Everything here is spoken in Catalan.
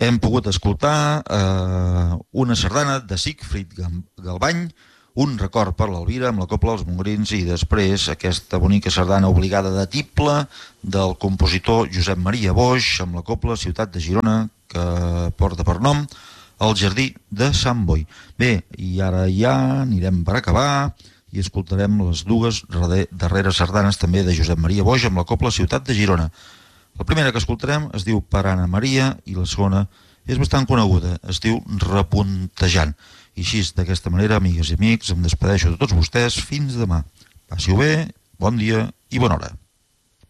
Hem pogut escoltar una sardana de Siegfried Galbany, un record per l'Elvira amb la Cobla dels Montgrins, i després aquesta bonica sardana obligada de tible del compositor Josep Maria Boix amb la Cobla Ciutat de Girona, que porta per nom El Jardí de Sant Boi. Bé, i ara ja anirem per acabar i escoltarem les dues darreres sardanes també de Josep Maria Boix amb la Cobla Ciutat de Girona. La primera que escoltarem es diu Per Anna Maria i la segona és bastant coneguda, es diu Repuntejant. I així, d'aquesta manera, amigues i amics, em despedeixo de tots vostès fins demà. Passi-ho bé, bon dia i bona hora.